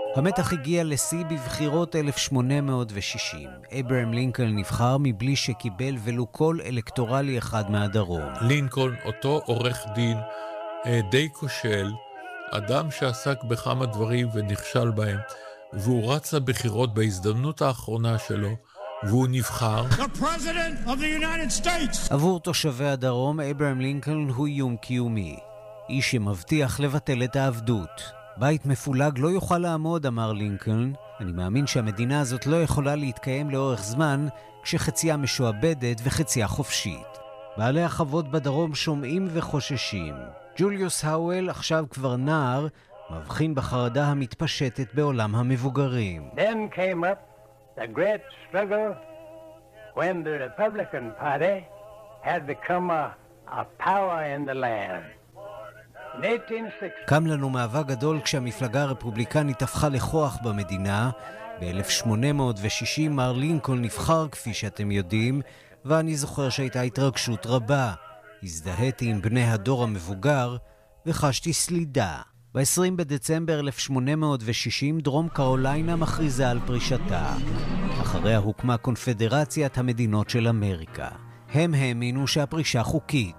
המתח הגיע לשיא בבחירות 1860. אברהם לינקולן נבחר מבלי שקיבל ולו קול אלקטורלי אחד מהדרום. לינקולן, אותו עורך דין די כושל, אדם שעסק בכמה דברים ונכשל בהם, והוא רץ לבחירות בהזדמנות האחרונה שלו, והוא נבחר. עבור תושבי הדרום, אברהם לינקולן הוא איום קיומי. איש שמבטיח לבטל את העבדות. בית מפולג לא יוכל לעמוד, אמר לינקולן. אני מאמין שהמדינה הזאת לא יכולה להתקיים לאורך זמן, כשחציה משועבדת וחציה חופשית. בעלי החוות בדרום שומעים וחוששים. ג'וליוס האוול, עכשיו כבר נער, מבחין בחרדה המתפשטת בעולם המבוגרים. Then came up the great struggle when the Republican Party had become a power in the land. קם לנו מאבק גדול כשהמפלגה הרפובליקנית הפכה לכוח במדינה. ב-1860 מר לינקולן נבחר, כפי שאתם יודעים, ואני זוכר שהייתה התרגשות רבה. הזדהיתי עם בני הדור המבוגר וחשתי סלידה. ב-20 בדצמבר 1860 דרום קרוליינה מכריזה על פרישתה. אחריה הוקמה קונפדרציית המדינות של אמריקה. הם האמינו שהפרישה חוקית.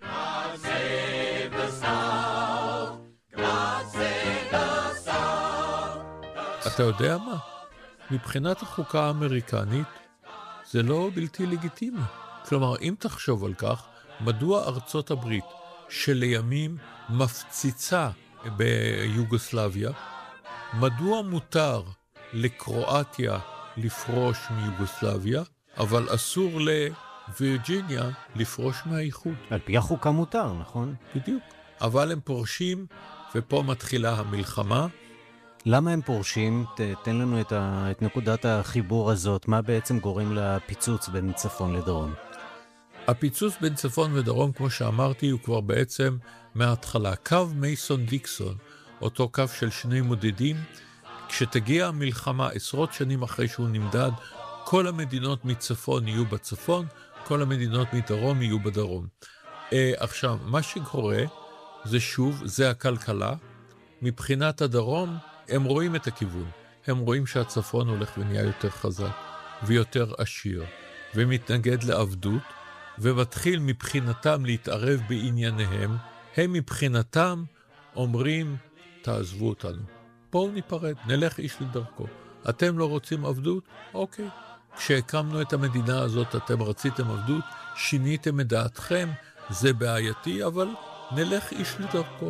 אתה יודע מה? מבחינת החוקה האמריקנית זה לא בלתי לגיטימי. כלומר, אם תחשוב על כך, מדוע ארצות הברית שלימים מפציצה ביוגוסלביה, מדוע מותר לקרואטיה לפרוש מיוגוסלביה, אבל אסור לווירג'יניה לפרוש מהאיחוד? על פי החוקה מותר, נכון? בדיוק. אבל הם פורשים, ופה מתחילה המלחמה. למה הם פורשים? תן לנו את נקודת החיבור הזאת. מה בעצם גורם לפיצוץ בין צפון לדרום? הפיצוץ בין צפון ודרום, כמו שאמרתי, הוא כבר בעצם מההתחלה. קו מייסון דיקסון, אותו קו של שני מודדים, כשתגיע המלחמה עשרות שנים אחרי שהוא נמדד, כל המדינות מצפון יהיו בצפון, כל המדינות מדרום יהיו בדרום. עכשיו, מה שקורה זה שוב, זה הכלכלה. מבחינת הדרום, הם רואים את הכיוון. הם רואים שהצפון הולך ונהיה יותר חזק ויותר עשיר, ומתנגד לעבדות, ומתחיל מבחינתם להתערב בענייניהם. הם מבחינתם אומרים, תעזבו אותנו. בואו ניפרד, נלך איש לדרכו. אתם לא רוצים עבדות? אוקיי. כשהקמנו את המדינה הזאת, אתם רציתם עבדות, שיניתם את דעתכם, זה בעייתי, אבל נלך איש לדרכו.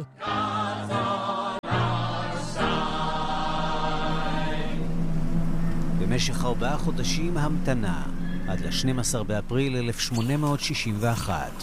במשך 4 חודשים המתנה, עד ל-12 באפריל 1861.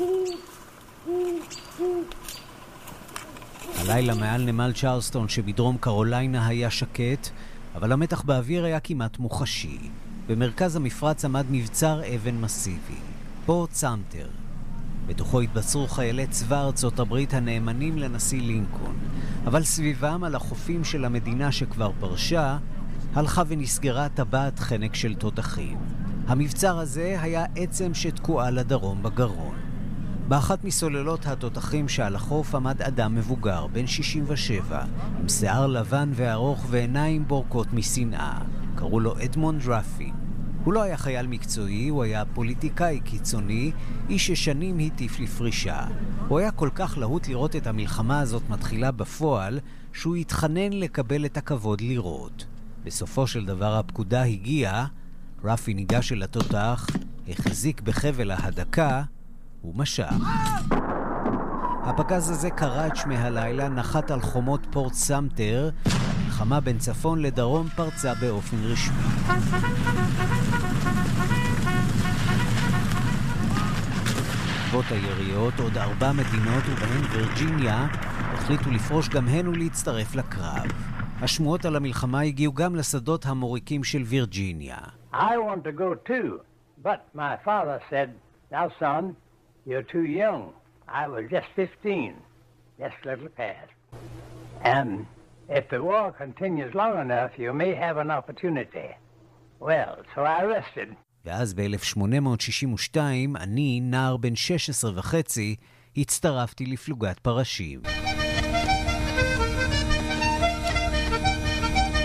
הלילה מעל נמל צ'רלסטון שבדרום קרוליינה היה שקט, אבל המתח באוויר היה כמעט מוחשי. במרכז המפרץ עמד מבצר אבן מסיבי, פורט סאמטר. בתוכו התבצרו חיילי צבא ארצות הברית הנאמנים לנשיא לינקולן, אבל סביבם על החופים של המדינה שכבר פרשה, הלכה ונסגרה טבעת חנק של תותחים. המבצר הזה היה עצם שתקועה לדרום בגרון. באחת מסוללות התותחים שעל החוף עמד אדם מבוגר, בן 67, עם שיער לבן וארוך ועיניים בורקות משנאה. קראו לו אדמונד רפין. הוא לא היה חייל מקצועי, הוא היה פוליטיקאי קיצוני, איש ששנים הטיף לפרישה. הוא היה כל כך להוט לראות את המלחמה הזאת מתחילה בפועל, שהוא התחנן לקבל את הכבוד לראות. בסופו של דבר הפקודה הגיעה, רפי ניגש אל התותח, החזיק בחבל ההדקה ומשך. הפגז הזה קרץ' מהלילה, נחת על חומות פורט סאמטר, המלחמה בין צפון לדרום פרצה באופן רשמי. בעקבות היריות עוד 4 מדינות ובהן וירג'יניה החליטו לפרוש גם הן ולהצטרף לקרב. השמועות על המלחמה הגיעו גם לשדות המוריקים של וירג'יניה. I want to go too, but my father said, now son, you're too young. I was just 15, just a little past. And if the war continues long enough, you may have an opportunity. Well, so I rested. ואז ב-1862 אני, נער בן 16 וחצי, הצטרפתי לפלוגת פרשים.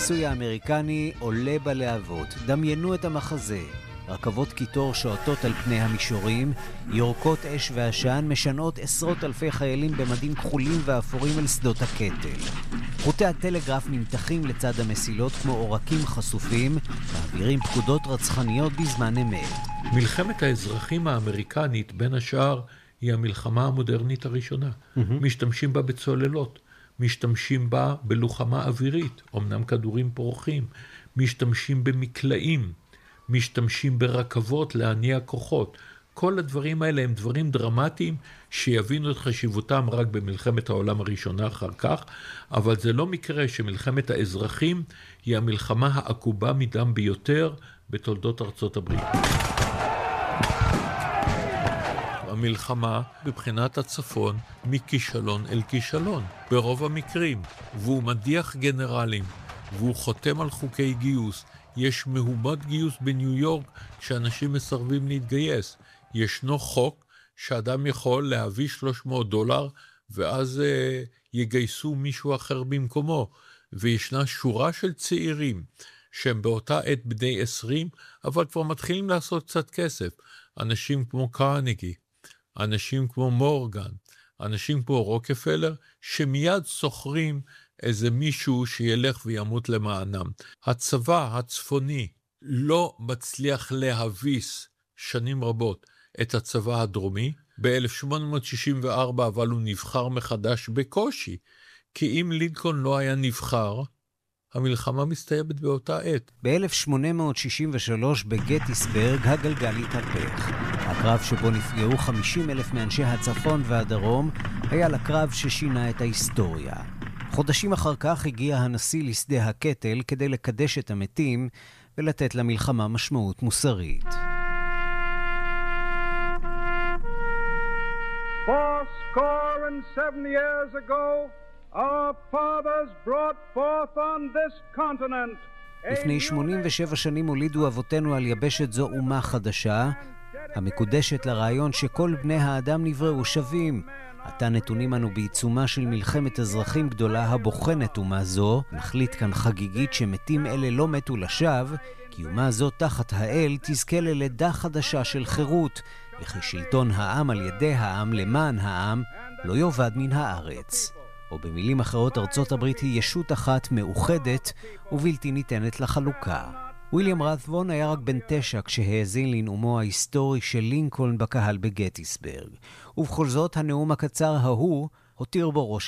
הניסוי האמריקני עולה בלהבות. דמיינו את המחזה. רכבות קיטור שועטות על פני המישורים, יורקות אש ועשן, משנות עשרות אלפי חיילים במדים כחולים ואפורים אל שדות הקטל. חוטי הטלגרף נמתחים לצד המסילות כמו עורקים חשופים, מעבירים פקודות רצחניות בזמן אמת. מלחמת האזרחים האמריקנית, בין השאר, היא המלחמה המודרנית הראשונה. משתמשים בה בצוללות, משתמשים בה בלוחמה אווירית, אמנם כדורים פורחים, משתמשים במקלעים, משתמשים ברכבות להניע כוחות. כל הדברים האלה הם דברים דרמטיים שיבינו את חשיבותם רק במלחמת העולם הראשונה אחר כך, אבל זה לא מקרה שמלחמת האזרחים היא המלחמה העקובה מדם ביותר בתולדות ארצות הברית. המלחמה בבחינת הצפון מכישלון אל כישלון ברוב המקרים, והוא מדיח גנרלים והוא חותם על חוקי גיוס. יש מהומת גיוס בניו יורק שאנשים מסרבים להתגייס. ישנו חוק שאדם יכול להביא $300 ואז יגייסו מישהו אחר במקומו. וישנה שורה של צעירים שהם באותה עת בני 20, אבל כבר מתחילים לעשות קצת כסף. אנשים כמו קרנגי, אנשים כמו מורגן, אנשים כמו רוקפלר, שמיד סוחרים איזה מישהו שילך וימות למענם. הצבא הצפוני לא מצליח להביס שנים רבות את הצבא הדרומי. ב-1864 אבל הוא נבחר מחדש בקושי, כי אם לינקולן לא היה נבחר, המלחמה מסתיימת באותה עת. ב-1863 בגטיסברג הגלגל התהפך. הקרב שבו נפגעו 50,000 מאנשי הצפון והדרום היה לקרב ששינה את ההיסטוריה. חודשים אחר כך הגיע הנשיא לשדה הקטל כדי לקדש את המתים ולתת למלחמה משמעות מוסרית. 70 years ago, our fathers brought forth on this continent. לפני 87 שנים הולידו אבותינו על יבשת זו אומה חדשה, המקודשת לרעיון שכל בני האדם נבראו שווים. עתה נתונים אנו בעיצומה של מלחמת אזרחים גדולה הבוחנת אומה זו. נחליט כאן חגיגית שמתים אלה לא מתו לשווא, כי אומה זו תחת האל תזכה ללידה חדשה של חירות, וכי שלטון העם על ידי העם למען העם לא יובד מן הארץ. או במילים אחרות, ארצות הברית היא ישות אחת מאוחדת ובלתי ניתנת לחלוקה. וויליאם רת'בון היה רק בן 9 כשהאזין לנאומו ההיסטורי של לינקולן בקהל בגטיסברג. ובכל זאת הנאום הקצר ההוא הותיר בו רושם